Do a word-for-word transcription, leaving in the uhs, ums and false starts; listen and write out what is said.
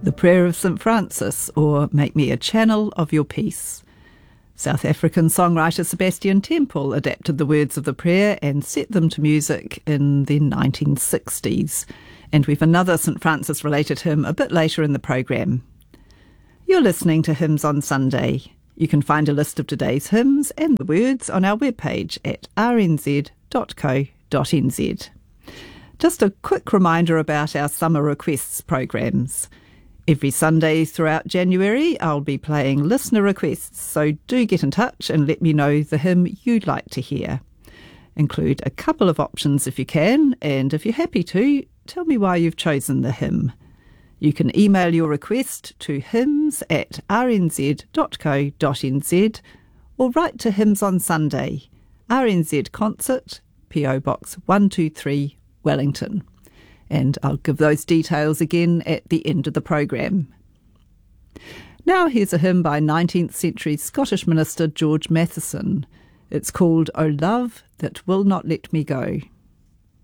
The Prayer of Saint Francis, or Make Me a Channel of Your Peace. South African songwriter Sebastian Temple adapted the words of the prayer and set them to music in the nineteen sixties. And we've another Saint Francis-related hymn a bit later in the programme. You're listening to Hymns on Sunday. You can find a list of today's hymns and the words on our webpage at r n z dot co dot n z. Just a quick reminder about our summer requests programmes. Every Sunday throughout January, I'll be playing listener requests, so do get in touch and let me know the hymn you'd like to hear. Include a couple of options if you can, and if you're happy to, tell me why you've chosen the hymn. You can email your request to hymns at r n z dot co dot n z or write to Hymns on Sunday, R N Z Concert, P O Box one two three, Wellington. And I'll give those details again at the end of the programme. Now here's a hymn by nineteenth century Scottish minister George Matheson. It's called O Love That Will Not Let Me Go.